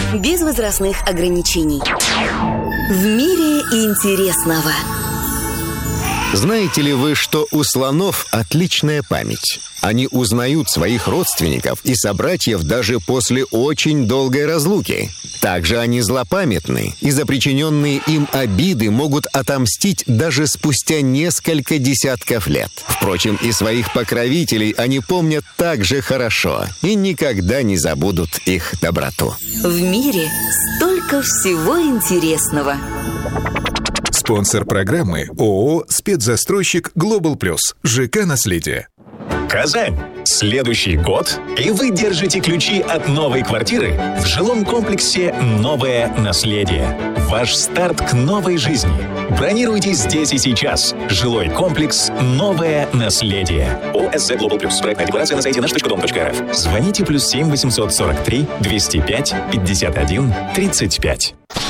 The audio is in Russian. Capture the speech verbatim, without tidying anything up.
без возрастных ограничений. В мире интересного. Знаете ли вы, что у слонов отличная память? Они узнают своих родственников и собратьев даже после очень долгой разлуки. Также они злопамятны, и за причиненные им обиды могут отомстить даже спустя несколько десятков лет. Впрочем, и своих покровителей они помнят так же хорошо и никогда не забудут их доброту. В мире столько всего интересного. Спонсор программы ООО «Спецзастройщик Глобал Плюс». ЖК «Наследие». Казань. Следующий год, и вы держите ключи от новой квартиры в жилом комплексе «Новое наследие». Ваш старт к новой жизни. Бронируйте здесь и сейчас. Жилой комплекс «Новое наследие». ОСЗ Global Plus. Проектная декларация на сайте наш точка дом точка рф. Звоните плюс семь восемьсот сорок три двести пять пятьдесят один тридцать пять.